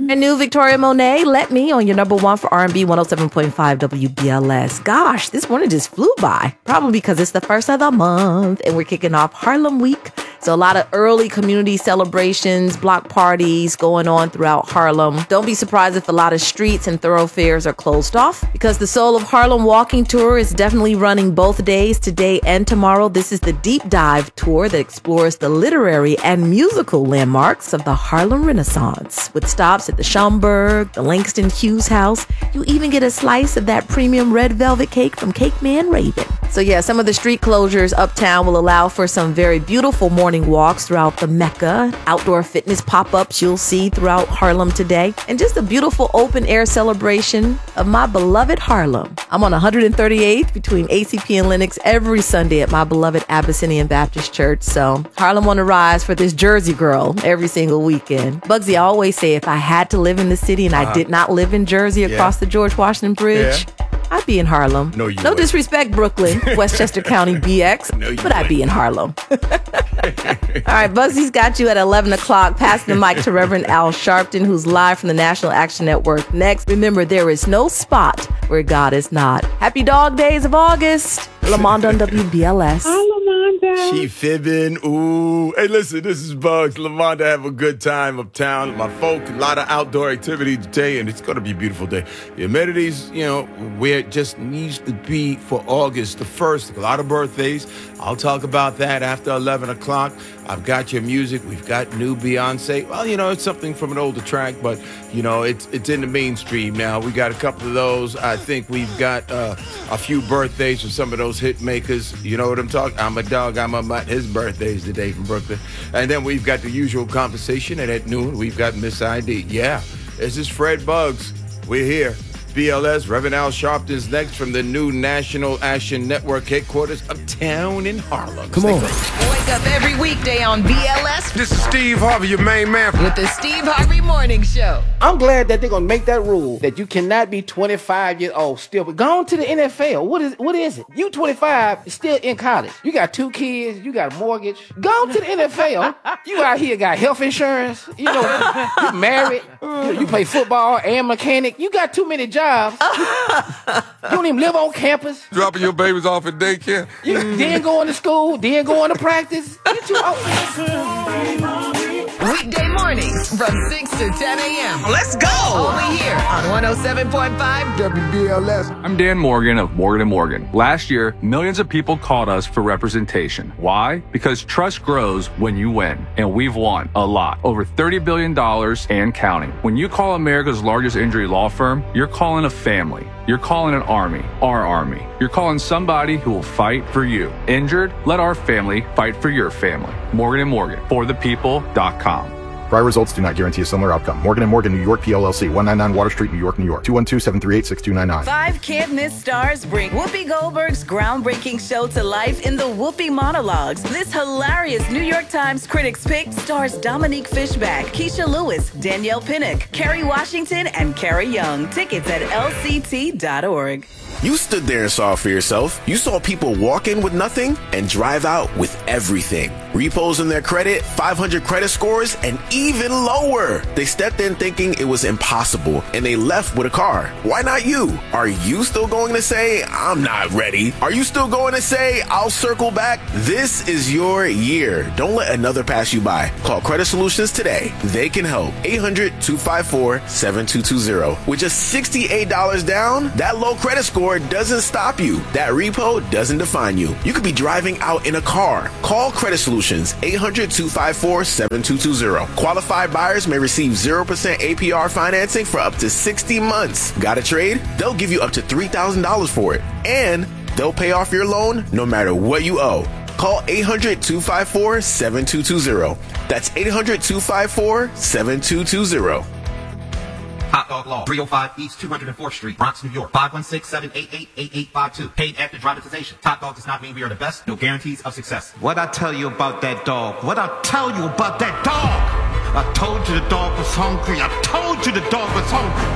And new Victoria Monet, Let Me, on your number one for R&B 107.5 WBLS. Gosh, this morning just flew by. Probably because it's the first of the month and we're kicking off Harlem Week. So a lot of early community celebrations, block parties going on throughout Harlem. Don't be surprised if a lot of streets and thoroughfares are closed off because the Soul of Harlem Walking Tour is definitely running both days, today and tomorrow. This is the deep dive tour that explores the literary and musical landmarks of the Harlem Renaissance with stops at the Schomburg, the Langston Hughes House. You even get a slice of that premium red velvet cake from Cake Man Raven. So yeah, some of the street closures uptown will allow for some very beautiful morning walks throughout the Mecca, outdoor fitness pop-ups you'll see throughout Harlem today, and just a beautiful open-air celebration of my beloved Harlem. I'm on 138th between ACP and Lenox every Sunday at my beloved Abyssinian Baptist Church, so Harlem on the rise for this Jersey girl every single weekend. Bugsy, I always say if I had to live in the city and I did not live in Jersey across the George Washington Bridge, I'd be in Harlem. No disrespect, Brooklyn, Westchester County, BX, but I'd be in Harlem. All right, Bugsy's got you at 11 o'clock. Passing the mic to Reverend Al Sharpton, who's live from the National Action Network. Next, remember, there is no spot where God is not. Happy Dog Days of August. Lamonda on WBLS. Hi, Lamonda. She fibbing. Ooh. Hey, listen, this is Bugs. Lamonda, have a good time uptown. My folk, a lot of outdoor activity today, and it's going to be a beautiful day. The amenities, where it just needs to be for August the 1st. A lot of birthdays. I'll talk about that after 11 o'clock. I've got your music. We've got new Beyonce. Well, it's something from an older track, but, it's in the mainstream now. We got a couple of those. I think we've got a few birthdays from some of those hit makers. You know what I'm talking? I'm a dog. I'm a mutt. His birthday's today from Brooklyn. And then we've got the usual conversation. And at noon, we've got Miss ID. Yeah, this is Fred Bugs. We're here. BLS, Reverend Al Sharpton's next from the new National Action Network headquarters uptown in Harlem. Come on. Wake up every weekday on BLS. This is Steve Harvey, your main man. With the Steve Harvey Morning Show. I'm glad that they're going to make that rule that you cannot be 25 years old still. But go on to the NFL. What is it? You 25, still in college. You got 2 kids. You got a mortgage. Go on to the NFL. You out here got health insurance. You married. You play football and mechanic. You got too many jobs. You don't even live on campus. Dropping your babies off at daycare. You then going to school, then going to practice. Get you Weekday mornings from 6 to 10 a.m. Let's go! Only here on 107.5 WBLS. I'm Dan Morgan of Morgan & Morgan. Last year, millions of people called us for representation. Why? Because trust grows when you win. And we've won a lot. Over $30 billion and counting. When you call America's largest injury law firm, you're calling a family. You're calling an army, our army. You're calling somebody who will fight for you. Injured? Let our family fight for your family. Morgan & Morgan, forthepeople.com. Prior results do not guarantee a similar outcome. Morgan & Morgan, New York, PLLC, 199 Water Street, New York, New York. 212-738-6299. 5 can't-miss stars bring Whoopi Goldberg's groundbreaking show to life in the Whoopi Monologues. This hilarious New York Times Critics Pick stars Dominique Fishback, Keisha Lewis, Danielle Pinnock, Kerry Washington, and Carrie Young. Tickets at lct.org. You stood there and saw it for yourself. You saw people walk in with nothing and drive out with everything. Repos in their credit, 500 credit scores, and even lower. They stepped in thinking it was impossible, and they left with a car. Why not you? Are you still going to say, I'm not ready? Are you still going to say, I'll circle back? This is your year. Don't let another pass you by. Call Credit Solutions today. They can help. 800-254-7220. With just $68 down, that low credit score doesn't stop you. That repo doesn't define you. You could be driving out in a car. Call Credit Solutions, 800-254-7220. Qualified buyers may receive 0% APR financing for up to 60 months. Got a trade? They'll give you up to $3,000 for it. And they'll pay off your loan no matter what you owe. Call 800-254-7220. That's 800-254-7220. Hot Dog Law, 305 East 204th Street, Bronx, New York, 516-788-8852. Paid after dramatization. Top Dog does not mean we are the best. No guarantees of success. What I tell you about that dog? What I tell you about that dog? I told you the dog was hungry. I told you the dog was hungry.